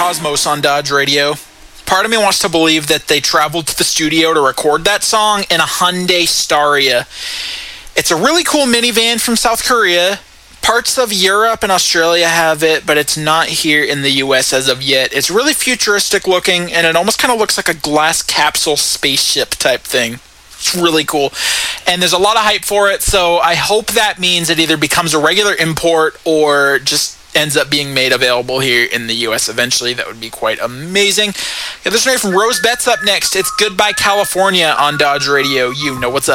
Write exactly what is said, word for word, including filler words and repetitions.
Cosmos on Dodge Radio. Part of me wants to believe that they traveled to the studio to record that song in a Hyundai Staria. It's a really cool minivan from South Korea. Parts of Europe and Australia have it, but it's not here in the U S as of yet. It's really futuristic looking, and it almost kind of looks like a glass capsule spaceship type thing. It's really cool. And there's a lot of hype for it, so I hope that means it either becomes a regular import or just ends up being made available here in the U S eventually. That would be quite amazing. Yeah, this is from Rose Betts up next. It's Goodbye California on Dodge Radio. You know what's up.